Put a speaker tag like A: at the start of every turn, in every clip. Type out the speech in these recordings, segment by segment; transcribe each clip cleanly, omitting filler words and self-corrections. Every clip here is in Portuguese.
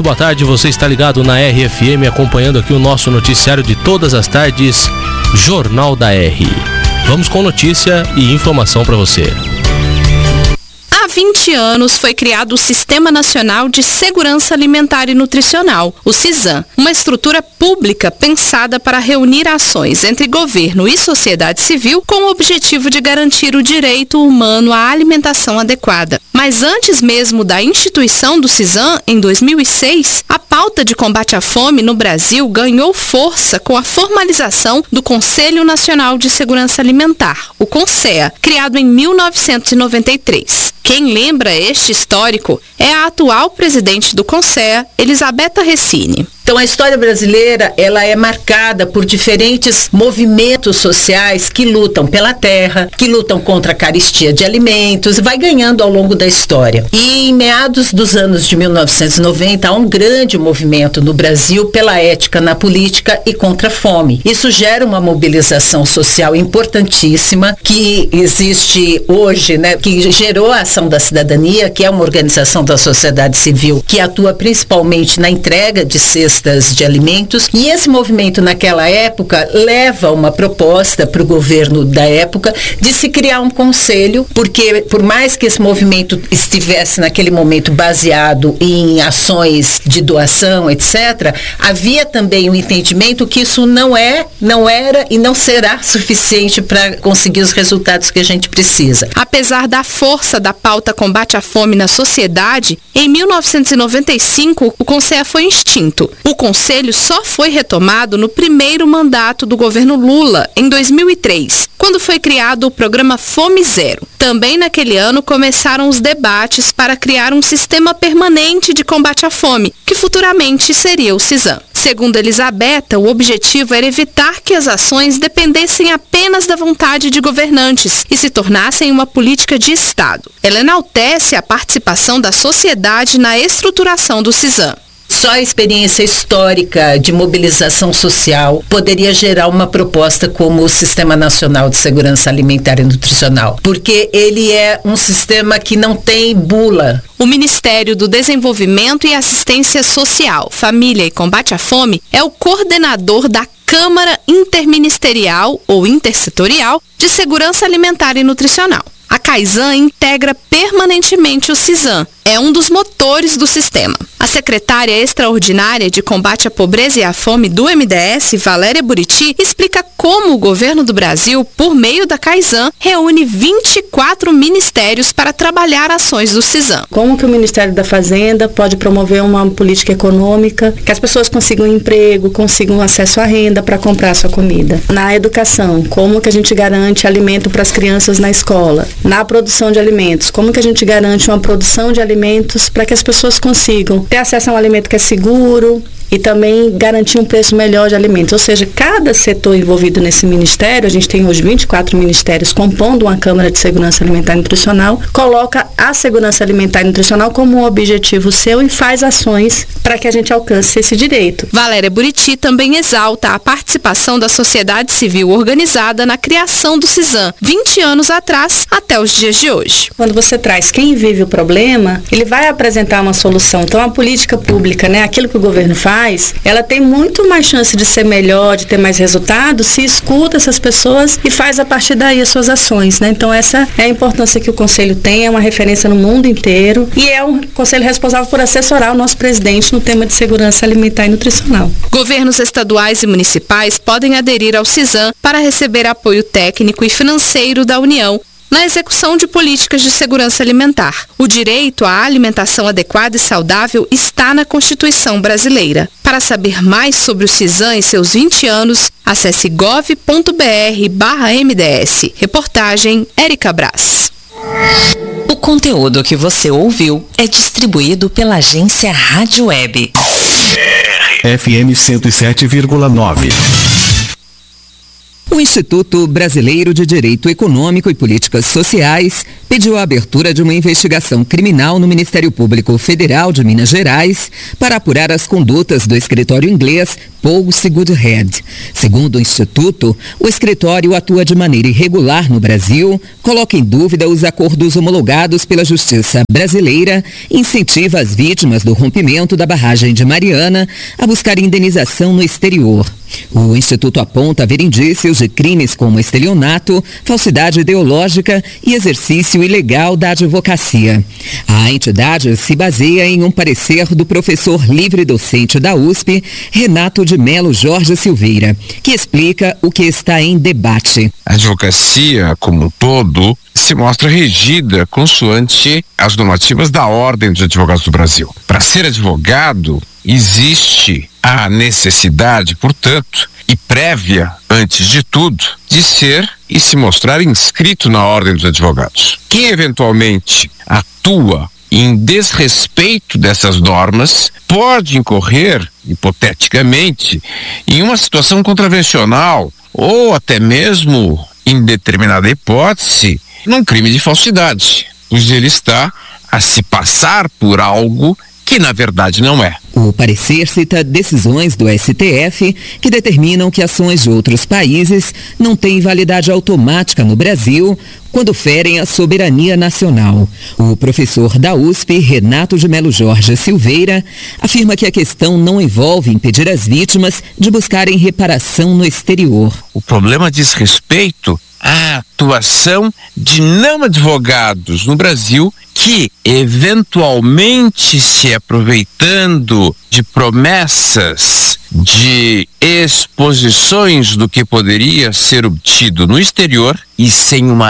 A: boa tarde. Você está ligado na RFM, acompanhando aqui o nosso noticiário de todas as tardes, Jornal da R. Vamos com notícia e informação para você.
B: Há 20 anos foi criado o Sistema Nacional de Segurança Alimentar e Nutricional, o SISAN, uma estrutura pública pensada para reunir ações entre governo e sociedade civil com o objetivo de garantir o direito humano à alimentação adequada. Mas antes mesmo da instituição do SISAN, em 2006, a pauta de combate à fome no Brasil ganhou força com a formalização do Conselho Nacional de Segurança Alimentar, o CONSEA, criado em 1993. Quem lembra este histórico é a atual presidente do CONSEA, Elisabetta Recini.
C: Então, a história brasileira, ela é marcada por diferentes movimentos sociais que lutam pela terra, que lutam contra a carestia de alimentos, e vai ganhando ao longo da história. E em meados dos anos de 1990, há um grande movimento no Brasil pela ética na política e contra a fome. Isso gera uma mobilização social importantíssima que existe hoje, né, que gerou a Ação da Cidadania, que é uma organização da sociedade civil que atua principalmente na entrega de cestas de alimentos, e esse movimento naquela época leva uma proposta para o governo da época de se criar um conselho, porque por mais que esse movimento estivesse naquele momento baseado em ações de doação, etc., havia também um entendimento que isso não era e não será suficiente para conseguir os resultados que a gente precisa.
B: Apesar da força da pauta combate à fome na sociedade, em 1995 o CONSEA foi extinto. O conselho só foi retomado no primeiro mandato do governo Lula, em 2003, quando foi criado o programa Fome Zero. Também naquele ano começaram os debates para criar um sistema permanente de combate à fome, que futuramente seria o SISAN. Segundo Elisabetta, o objetivo era evitar que as ações dependessem apenas da vontade de governantes e se tornassem uma política de Estado. Ela enaltece a participação da sociedade na estruturação do SISAN.
C: Só a experiência histórica de mobilização social poderia gerar uma proposta como o Sistema Nacional de Segurança Alimentar e Nutricional, porque ele é um sistema que não tem bula.
B: O Ministério do Desenvolvimento e Assistência Social, Família e Combate à Fome é o coordenador da Câmara Interministerial ou Intersetorial de Segurança Alimentar e Nutricional. A CAISAN integra permanentemente o SISAN, é um dos motores do sistema. A secretária extraordinária de combate à pobreza e à fome do MDS, Valéria Buriti, explica como o governo do Brasil, por meio da CAISAN, reúne 24 ministérios para trabalhar ações do SISAN.
D: Como que o Ministério da Fazenda pode promover uma política econômica, que as pessoas consigam emprego, consigam acesso à renda para comprar sua comida. Na educação, como que a gente garante alimento para as crianças na escola. Na produção de alimentos, como que a gente garante uma produção de alimentos para que as pessoas consigam ter acesso a um alimento que é seguro e também garantir um preço melhor de alimentos. Ou seja, cada setor envolvido nesse ministério, a gente tem hoje 24 ministérios compondo uma Câmara de Segurança Alimentar e Nutricional, coloca a segurança alimentar e nutricional como um objetivo seu e faz ações para que a gente alcance esse direito.
B: Valéria Buriti também exalta a participação da sociedade civil organizada na criação do SISAN, 20 anos atrás até os dias de hoje.
D: Quando você traz quem vive o problema, ele vai apresentar uma solução. Então, a política pública, né, aquilo que o governo faz, ela tem muito mais chance de ser melhor, de ter mais resultados, se escuta essas pessoas e faz a partir daí as suas ações, né? Então essa é a importância que o Conselho tem, é uma referência no mundo inteiro e é um Conselho responsável por assessorar o nosso presidente no tema de segurança alimentar e nutricional.
B: Governos estaduais e municipais podem aderir ao SISAN para receber apoio técnico e financeiro da União na execução de políticas de segurança alimentar. O direito à alimentação adequada e saudável está na Constituição brasileira. Para saber mais sobre o SISAN e seus 20 anos, acesse gov.br/MDS. Reportagem Érica Brás.
E: O conteúdo que você ouviu é distribuído pela agência Rádio Web.
F: FM 107,9.
G: O Instituto Brasileiro de Direito Econômico e Políticas Sociais pediu a abertura de uma investigação criminal no Ministério Público Federal de Minas Gerais para apurar as condutas do escritório inglês Policy Goodhead. Segundo o Instituto, o escritório atua de maneira irregular no Brasil, coloca em dúvida os acordos homologados pela Justiça brasileira e incentiva as vítimas do rompimento da barragem de Mariana a buscar indenização no exterior. O Instituto aponta haver indícios de crimes como estelionato, falsidade ideológica e exercício ilegal da advocacia. A entidade se baseia em um parecer do professor livre docente da USP, Renato de Melo Jorge Silveira, que explica o que está em debate.
H: A advocacia, como um todo, se mostra regida consoante as normativas da Ordem dos Advogados do Brasil. Para ser advogado, existe a necessidade, portanto, e prévia, antes de tudo, de ser e se mostrar inscrito na Ordem dos Advogados. Quem eventualmente atua em desrespeito dessas normas pode incorrer, hipoteticamente, em uma situação contravencional ou até mesmo, em determinada hipótese, num crime de falsidade, pois ele está a se passar por algo que na verdade não é.
G: O parecer cita decisões do STF que determinam que ações de outros países não têm validade automática no Brasil quando ferem a soberania nacional. O professor da USP, Renato de Melo Jorge Silveira, afirma que a questão não envolve impedir as vítimas de buscarem reparação no exterior.
H: O problema diz respeito à atuação de não advogados no Brasil que, eventualmente se aproveitando de promessas, de exposições do que poderia ser obtido no exterior e sem uma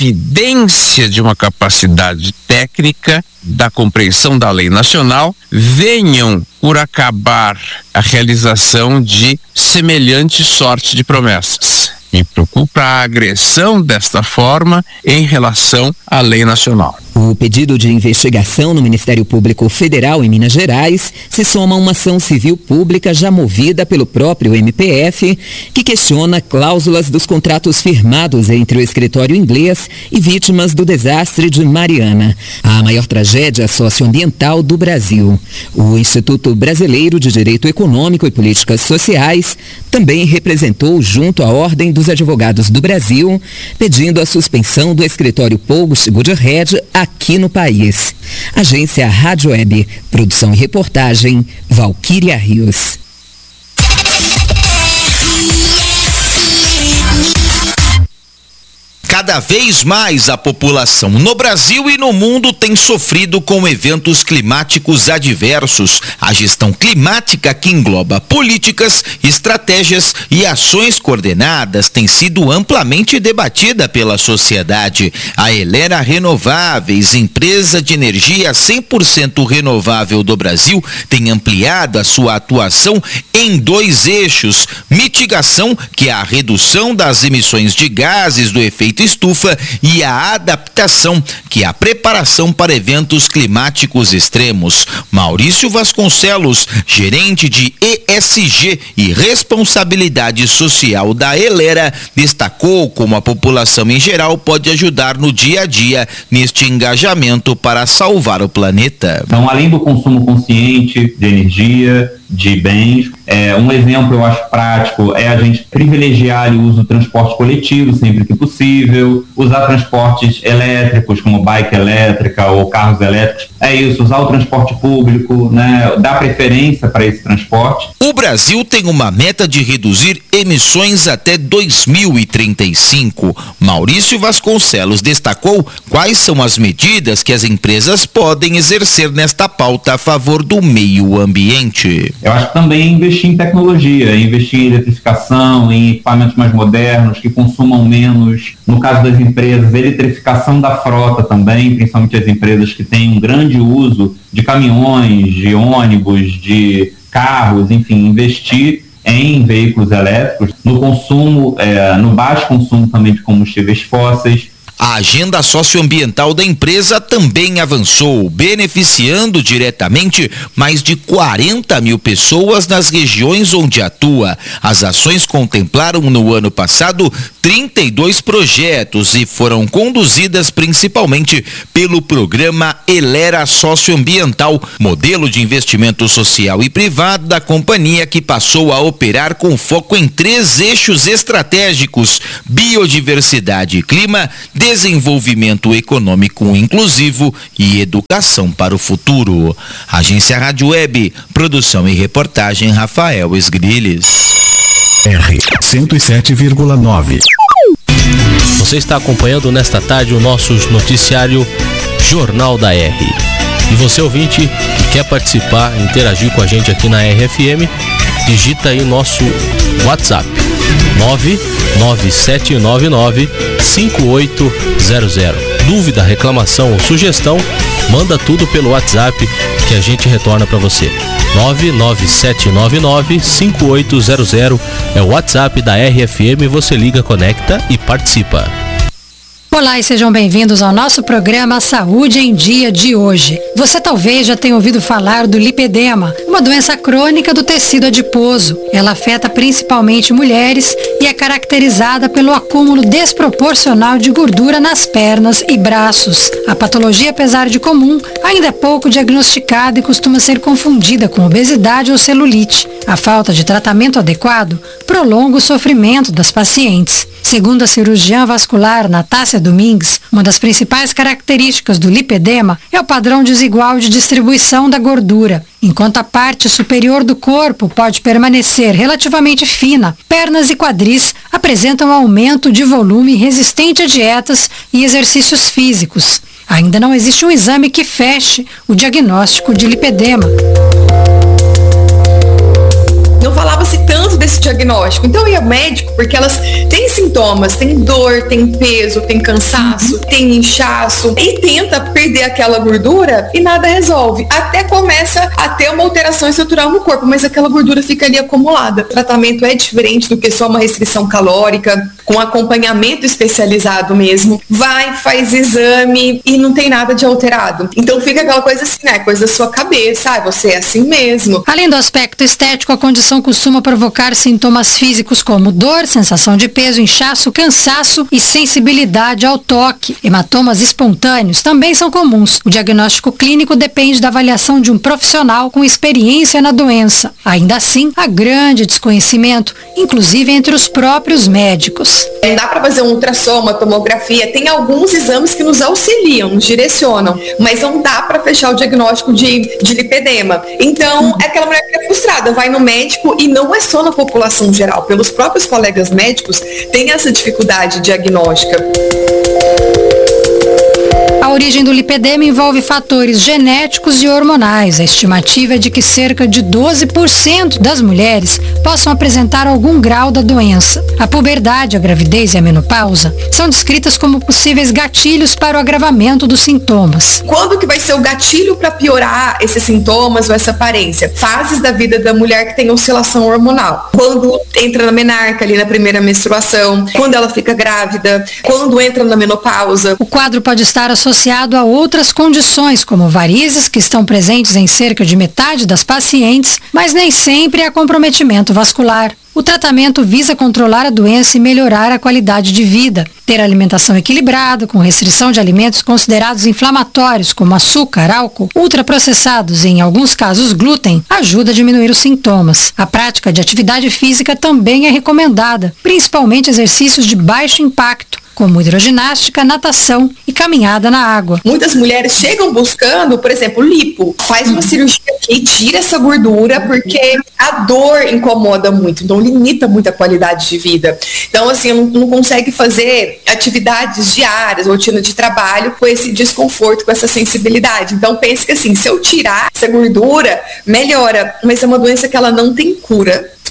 H: evidência de uma capacidade técnica da compreensão da lei nacional, venham por acabar a realização de semelhante sorte de promessas. Me preocupa a agressão desta forma em relação à lei nacional.
G: O pedido de investigação no Ministério Público Federal em Minas Gerais se soma a uma ação civil pública já movida pelo próprio MPF, que questiona cláusulas dos contratos firmados entre o escritório inglês e vítimas do desastre de Mariana, a maior tragédia socioambiental do Brasil. O Instituto Brasileiro de Direito Econômico e Políticas Sociais também representou junto à Ordem dos Advogados do Brasil, pedindo a suspensão do escritório Policy Goodhead aqui no país. Agência Rádio Web, produção e reportagem, Valquíria Rios.
I: Cada vez mais a população no Brasil e no mundo tem sofrido com eventos climáticos adversos. A gestão climática, que engloba políticas, estratégias e ações coordenadas, tem sido amplamente debatida pela sociedade. A Elera Renováveis, empresa de energia 100% renovável do Brasil, tem ampliado a sua atuação em 2 eixos: mitigação, que é a redução das emissões de gases do efeito estufa, e a adaptação, que é a preparação para eventos climáticos extremos. Maurício Vasconcelos, gerente de ESG e responsabilidade social da Elera, destacou como a população em geral pode ajudar no dia a dia neste engajamento para salvar o planeta.
J: Então, além do consumo consciente de energia, de bens, um exemplo eu acho prático é a gente privilegiar o uso do transporte coletivo sempre que possível, usar transportes elétricos como bike elétrica ou carros elétricos, usar o transporte público, né, dar preferência para esse transporte.
I: O Brasil tem uma meta de reduzir emissões até 2035. Maurício Vasconcelos destacou quais são as medidas que as empresas podem exercer nesta pauta a favor do meio ambiente.
J: Eu acho que também investir em tecnologia, investir em eletrificação, em equipamentos mais modernos, que consumam menos. No caso das empresas, eletrificação da frota também, principalmente as empresas que têm um grande uso de caminhões, de ônibus, de carros, enfim, investir em veículos elétricos, no consumo, no baixo consumo também de combustíveis fósseis.
I: A agenda socioambiental da empresa também avançou, beneficiando diretamente mais de 40 mil pessoas nas regiões onde atua. As ações contemplaram no ano passado 32 projetos e foram conduzidas principalmente pelo programa Elera Socioambiental, modelo de investimento social e privado da companhia, que passou a operar com foco em 3 eixos estratégicos: biodiversidade e clima, desenvolvimento econômico inclusivo e educação para o futuro. Agência Rádio Web, produção e reportagem Rafael Esgriles.
F: R 107,9.
A: Você está acompanhando nesta tarde o nosso noticiário Jornal da R. E você, ouvinte, que quer participar, interagir com a gente aqui na RFM, digita aí nosso WhatsApp 99799-5800. Dúvida, reclamação ou sugestão, manda tudo pelo WhatsApp que a gente retorna para você. 99799-5800 é o WhatsApp da RFM. Você liga, conecta e participa.
K: Olá e sejam bem-vindos ao nosso programa Saúde em Dia de hoje. Você talvez já tenha ouvido falar do lipedema, uma doença crônica do tecido adiposo. Ela afeta principalmente mulheres e é caracterizada pelo acúmulo desproporcional de gordura nas pernas e braços. A patologia, apesar de comum, ainda é pouco diagnosticada e costuma ser confundida com obesidade ou celulite. A falta de tratamento adequado prolonga o sofrimento das pacientes. Segundo a cirurgiã vascular Natácia Domingues, uma das principais características do lipedema é o padrão desigual de distribuição da gordura. Enquanto a parte superior do corpo pode permanecer relativamente fina, pernas e quadris apresentam aumento de volume resistente a dietas e exercícios físicos. Ainda não existe um exame que feche o diagnóstico de lipedema.
L: Não falava-se tanto desse diagnóstico. Então eu ia ao médico porque elas têm sintomas, tem dor, tem peso, tem cansaço, tem inchaço e tenta perder aquela gordura e nada resolve. Até começa a ter uma alteração estrutural no corpo, mas aquela gordura fica ali acumulada. O tratamento é diferente do que só uma restrição calórica, com acompanhamento especializado mesmo. Vai, faz exame e não tem nada de alterado. Então fica aquela coisa assim, né? Coisa da sua cabeça, você é assim mesmo.
K: Além do aspecto estético, a condição costuma provocar sintomas físicos como dor, sensação de peso, inchaço, cansaço e sensibilidade ao toque. Hematomas espontâneos também são comuns. O diagnóstico clínico depende da avaliação de um profissional com experiência na doença. Ainda assim, há grande desconhecimento, inclusive entre os próprios médicos.
L: Não dá para fazer um ultrassom, uma tomografia, tem alguns exames que nos auxiliam, nos direcionam, mas não dá para fechar o diagnóstico de lipedema. Então, é aquela mulher que é frustrada, vai no médico e não é só na população geral, pelos próprios colegas médicos tem essa dificuldade diagnóstica.
K: A origem do lipedema envolve fatores genéticos e hormonais. A estimativa é de que cerca de 12% das mulheres possam apresentar algum grau da doença. A puberdade, a gravidez e a menopausa são descritas como possíveis gatilhos para o agravamento dos sintomas.
L: Quando que vai ser o gatilho para piorar esses sintomas ou essa aparência? Fases da vida da mulher que tem oscilação hormonal. Quando entra na menarca, ali na primeira menstruação, quando ela fica grávida, quando entra na menopausa.
K: O quadro pode estar associado a outras condições, como varizes, que estão presentes em cerca de metade das pacientes, mas nem sempre há comprometimento vascular. O tratamento visa controlar a doença e melhorar a qualidade de vida. Ter alimentação equilibrada, com restrição de alimentos considerados inflamatórios, como açúcar, álcool, ultraprocessados e, em alguns casos, glúten, ajuda a diminuir os sintomas. A prática de atividade física também é recomendada, principalmente exercícios de baixo impacto, como hidroginástica, natação e caminhada na água.
L: Muitas mulheres chegam buscando, por exemplo, lipo. Faz uma cirurgia aqui, tira essa gordura, porque a dor incomoda muito, então limita muito a qualidade de vida. Então, assim, não consegue fazer atividades diárias, rotina de trabalho, com esse desconforto, com essa sensibilidade. Então, pense que assim, se eu tirar essa gordura, melhora, mas é uma doença que ela não tem cura.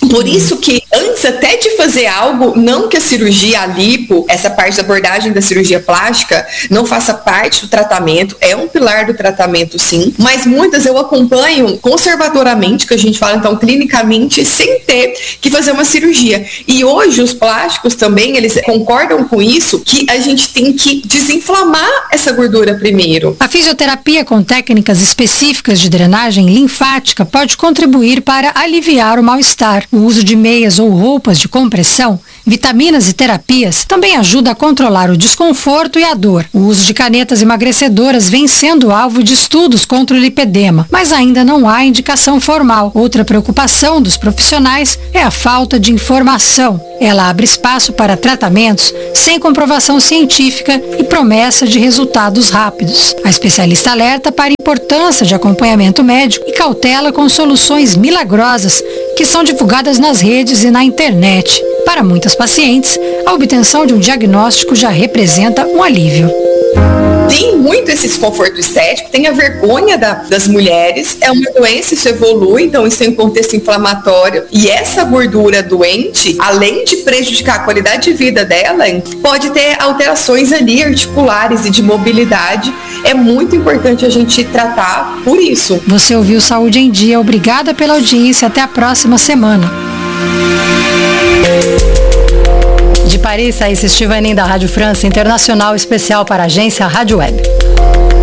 L: Por isso que antes até de fazer algo, não que a cirurgia, a lipo, essa parte da abordagem da cirurgia plástica não faça parte do tratamento, é um pilar do tratamento sim, mas muitas eu acompanho conservadoramente, que a gente fala então clinicamente, sem ter que fazer uma cirurgia. E hoje os plásticos também, eles concordam com isso, que a gente tem que desinflamar essa gordura primeiro.
K: A fisioterapia com técnicas específicas de drenagem linfática pode contribuir para aliviar o mal-estar. O uso de meias ou roupas de compressão, vitaminas e terapias também ajuda a controlar o desconforto e a dor. O uso de canetas emagrecedoras vem sendo alvo de estudos contra o lipedema, mas ainda não há indicação formal. Outra preocupação dos profissionais é a falta de informação. Ela abre espaço para tratamentos sem comprovação científica e promessa de resultados rápidos. A especialista alerta para a importância de acompanhamento médico e cautela com soluções milagrosas que são divulgadas nas redes e na internet. Para muitas pacientes, a obtenção de um diagnóstico já representa um alívio.
L: Tem muito esse desconforto estético, tem a vergonha das mulheres, é uma doença, isso evolui, então isso tem um contexto inflamatório, e essa gordura doente, além de prejudicar a qualidade de vida dela, pode ter alterações ali articulares e de mobilidade. É muito importante a gente tratar por isso.
K: Você ouviu Saúde em Dia, obrigada pela audiência, até a próxima semana. De Paris, Thaís Estivanin, da Rádio França Internacional, especial para a agência Rádio Web.